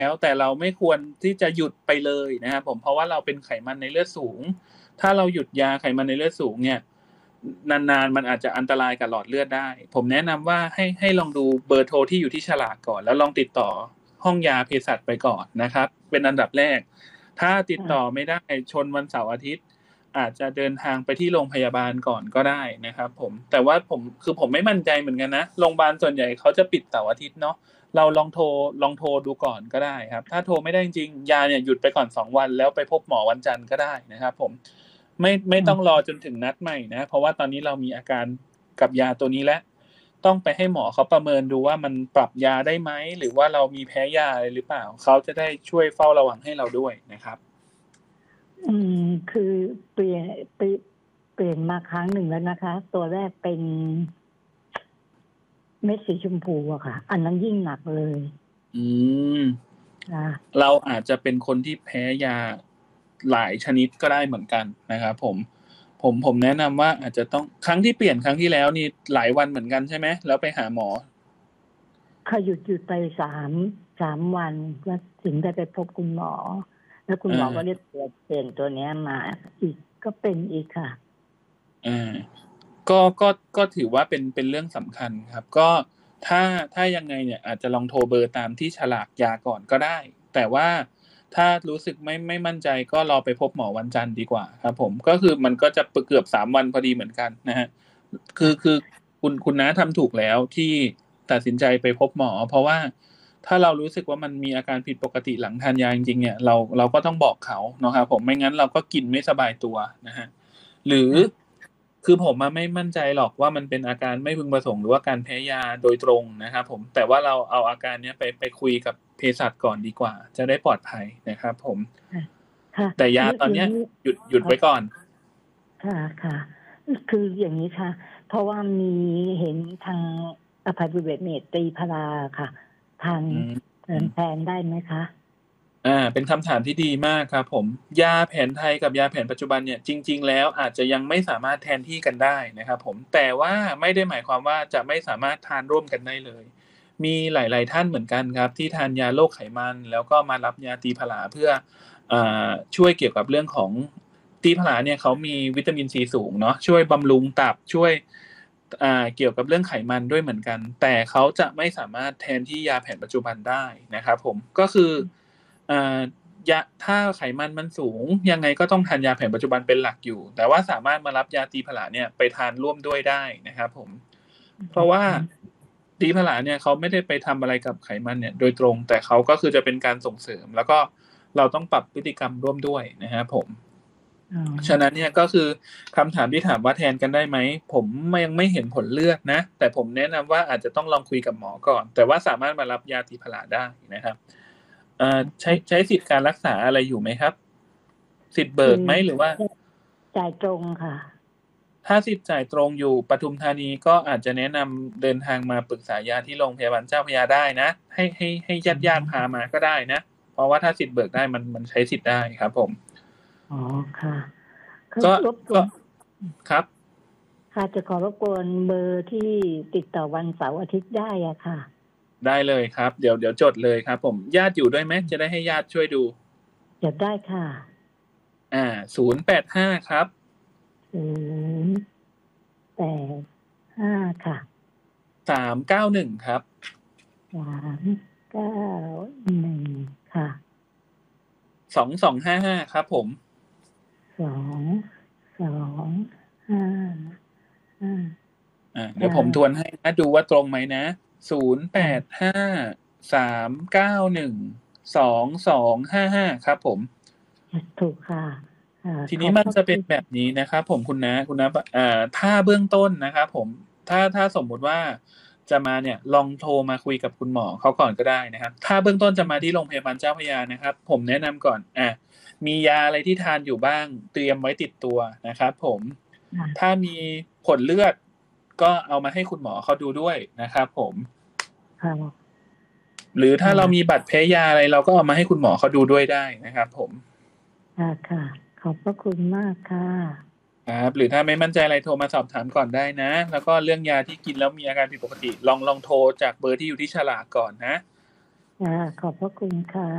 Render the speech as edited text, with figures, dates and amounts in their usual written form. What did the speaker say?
แล้วแต่เราไม่ควรที่จะหยุดไปเลยนะครับผมเพราะว่าเราเป็นไขมันในเลือดสูงถ้าเราหยุดยาไขมันในเลือดสูงเนี่ยนานๆมันอาจจะอันตรายกับหลอดเลือดได้ผมแนะนำว่าให้ลองดูเบอร์โทรที่อยู่ที่ฉลากก่อนแล้วลองติดต่อห้องยาเภสัชไปก่อนนะครับเป็นอันดับแรกถ้าติดต่อไม่ได้ชนวันเสาร์อาทิตย์อาจจะเดินทางไปที่โรงพยาบาลก่อนก็ได้นะครับผมแต่ว่าผมไม่มั่นใจเหมือนกันนะโรงพยาบาลส่วนใหญ่เขาจะปิดเสาร์อาทิตย์เนาะเราลองโทรดูก่อนก็ได้ครับถ้าโทรไม่ได้จริงยาเนี่ยหยุดไปก่อน2วันแล้วไปพบหมอวันจันทร์ก็ได้นะครับผมไม่ต้องรอจนถึงนัดใหม่นะเพราะว่าตอนนี้เรามีอาการกับยาตัวนี้แล้วต้องไปให้หมอเขาประเมินดูว่ามันปรับยาได้ไหมหรือว่าเรามีแพ้ยาอะไรหรือเปล่าเขาจะได้ช่วยเฝ้าระวังให้เราด้วยนะครับคือเปลี่ยนมาครั้งหนึ่งแล้วนะคะตัวแรกเป็นเม็ดสีชมพูอะค่ะอันนั้นยิ่งหนักเลยเราอาจจะเป็นคนที่แพ้ยาหลายชนิดก็ได้เหมือนกันนะครับผมแนะนำว่าอาจจะต้องครั้งที่เปลี่ยนครั้งที่แล้วนี่หลายวันเหมือนกันใช่ไหมแล้วไปหาหมอค่ะหยุดไป3 วันแล้วถึงได้ไปพบคุณหมอแล้วคุณหมอก็เรียกเปลี่ยนตัวนี้มาอีกก็เป็นอีกค่ะก็ถือว่าเป็นเรื่องสำคัญครับก็ถ้ายังไงเนี่ยอาจจะลองโทรเบอร์ตามที่ฉลากยาก่อนก็ได้แต่ว่าถ้ารู้สึกไม่มั่นใจก็รอไปพบหมอวันจันทร์ดีกว่าครับผมก็คือมันก็จะเกือบ3วันพอดีเหมือนกันนะฮะคือคุณน้าทำถูกแล้วที่ตัดสินใจไปพบหมอเพราะว่าถ้าเรารู้สึกว่ามันมีอาการผิดปกติหลังทานยาจริงๆเนี่ยเราก็ต้องบอกเขาเนาะครับผมไม่งั้นเราก็กินไม่สบายตัวนะฮะหรือคือผมไม่มั่นใจหรอกว่ามันเป็นอาการไม่พึงประสงค์หรือว่าการแพ้ยาโดยตรงนะครับผมแต่ว่าเราเอาอาการนี้ไปคุยกับเภสัชก่อนดีกว่าจะได้ปลอดภัยนะครับผมแต่ยาตอนนี้หยุดไว้ก่อนค่ะคืออย่างนี้ค่ะเพราะว่ามีเห็นทางอภัยภูเบศรเมตตรีพราค่ะทานแทนได้ไหมคะเป็นคำถามที่ดีมากครับผมยาแผนไทยกับยาแผนปัจจุบันเนี่ยจริงๆแล้วอาจจะยังไม่สามารถแทนที่กันได้นะครับผมแต่ว่าไม่ได้หมายความว่าจะไม่สามารถทานร่วมกันได้เลยมีหลายๆท่านเหมือนกันครับที่ทานยาโรคไขมันแล้วก็มารับยาตีผลาเพื่อช่วยเกี่ยวกับเรื่องของตีผลาเนี่ยเขามีวิตามินซีสูงเนาะช่วยบำรุงตับช่วยเกี่ยวกับเรื่องไขมันด้วยเหมือนกันแต่เขาจะไม่สามารถแทนที่ยาแผนปัจจุบันได้นะครับผมก็คือยาถ้าไขมันมันสูงยังไงก็ต้องทานยาแผนปัจจุบันเป็นหลักอยู่แต่ว่าสามารถมารับยาตีผลาเนี่ยไปทานร่วมด้วยได้นะครับผมเพราะว่าตีผลาเนี่ยเขาไม่ได้ไปทำอะไรกับไขมันเนี่ยโดยตรงแต่เขาก็คือจะเป็นการส่งเสริมแล้วก็เราต้องปรับพฤติกรรมร่วมด้วยนะครับผมฉะนั้นเนี่ยก็คือคำถามที่ถามว่าแทนกันได้ไหมผมยังไม่เห็นผลเลือดนะแต่ผมแนะนำว่าอาจจะต้องลองคุยกับหมอก่อนแต่ว่าสามารถมารับยาตีผลาได้นะครับใช้สิทธิการรักษาอะไรอยู่ไหมครับสิทธิ์เบิกไหมหรือว่าจ่ายตรงค่ะถ้าสิทธิ์จ่ายตรงอยู่ปทุมธานีก็อาจจะแนะนำเดินทางมาปรึกษายาที่โรงพยาบาลเจ้าพระยาได้นะให้ญาติพามาก็ได้นะเพราะว่าถ้าสิทธิ์เบิกได้มันใช้สิทธิ์ได้ครับผมค่ะก็ครับค่ะจะขอรบกวนเบอร์ที่ติดต่อวันเสาร์อาทิตย์ได้อะค่ะได้เลยครับเดี๋ยวจดเลยครับผมญาติอยู่ด้วยไหมจะได้ให้ญาติช่วยดูจดได้ค่ะ 085ครับ 085ค่ะ 391ครับ 391ค่ะ 2255ครับผม 2255 เดี๋ยวผมทวนให้นะดูว่าตรงไหมนะ085-391-2255ครับผมถูกค่ะทีนี้มันจะเป็นแบบนี้นะครับผมคุณนะถ้าเบื้องต้นนะครับผมถ้าสมมุติว่าจะมาเนี่ยลองโทรมาคุยกับคุณหมอเขาก่อนก็ได้นะครับถ้าเบื้องต้นจะมาที่โรงพยาบาลเจ้าพระยานะครับผมแนะนำก่อนมียาอะไรที่ทานอยู่บ้างเตรียมไว้ติดตัวนะครับผมถ้ามีผลเลือดก็เอามาให้คุณหมอเขาดูด้วยนะครับผมหรือถ้าเรามีบัตรแพ้ยาอะไรเราก็เอามาให้คุณหมอเขาดูด้วยได้นะครับผมค่ะขอบพระคุณมากค่ะครับหรือถ้าไม่มั่นใจอะไรโทรมาสอบถามก่อนได้นะแล้วก็เรื่องยาที่กินแล้วมีอาการผิดปกติลองโทรจากเบอร์ที่อยู่ที่ฉลากก่อนนะขอบพระคุณค่ะ